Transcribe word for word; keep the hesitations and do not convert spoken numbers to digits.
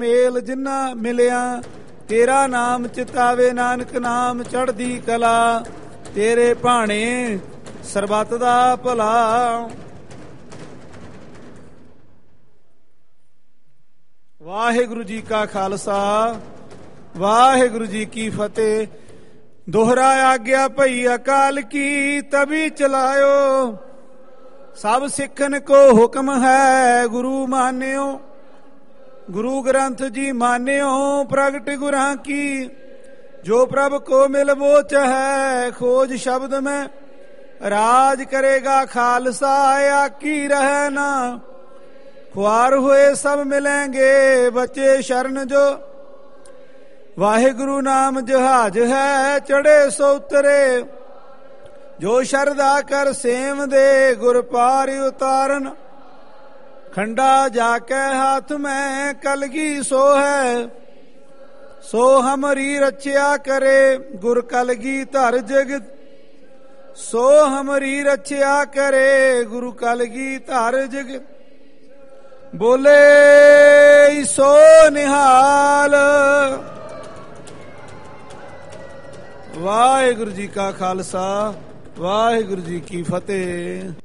ਮੇਲ ਜਿੰਨਾ ਮਿਲਿਆ ਤੇਰਾ ਨਾਮ ਚਿਤਾਵੇ ਨਾਨਕ ਨਾਮ ਚੜ੍ਹਦੀ ਕਲਾ ਤੇਰੇ ਭਾਣੇ ਸਰਬੱਤ ਦਾ ਭਲਾ। ਵਾਹਿਗੁਰੂ ਜੀ ਕਾ ਖਾਲਸਾ ਵਾਹਿਗੁਰੂ ਜੀ ਕੀ ਫਤਿਹ। ਦੋਹਰਾ ਆਗਿਆ ਭਈ ਅਕਾਲ ਕੀ ਤਬੀ ਚਲਾਇਓ ਸਭ ਸਿੱਖਨ ਕੋ ਹੁਕਮ ਹੈ ਗੁਰੂ ਮਾਨਿਓ। ਗੁਰੂ ਗ੍ਰੰਥ ਜੀ ਮਾਨਿਓ ਪ੍ਰਗਟ ਗੁਰਾਂ ਕੀ ਜੋ ਪ੍ਰਭ ਕੋ ਮਿਲ ਵੋ ਚਹੈ ਖੋਜ ਸ਼ਬਦ ਮੈਂ ਰਾਜ ਕਰੇਗਾ ਖਾਲਸਾ ਆਕੀ ਰਹਿ ਨਾ। ਖੁਆਰ ਹੋਏ ਸਭ ਮਿਲेंगे ਬਚੇ ਸ਼ਰਨ ਜੋ ਵਾਹਿਗੁਰੂ ਨਾਮ ਜਹਾਜ ਹੈ ਚੜੇ ਸੋ ਉਤਰੇ ਜੋ ਸ਼ਰਦਾ ਕਰ ਸੇਮ ਦੇ ਗੁਰ ਪਾਰ ਉਤਾਰਨ। ਖੰਡਾ ਜਾ ਕੇ ਹਾਥ ਮੈਂ ਕਲਗੀ ਸੋ ਹੈ ਸੋ ਹਮਰੀ ਰਚਿਆ ਕਰੇ ਗੁਰ ਕਲਗੀ ਧਰ ਜਗਤ ਸੋ ਹਮਰੀ ਰਚਿਆ ਕਰੇ ਗੁਰੂ ਕਲਗੀ ਧਰ ਜਗਤ। ਬੋਲੇ ਸੋ ਨਿਹਾਲ। ਵਾਹਿਗੁਰੂ ਜੀ ਕਾ ਖਾਲਸਾ ਵਾਹਿਗੁਰੂ ਜੀ ਕੀ ਫਤਿਹ।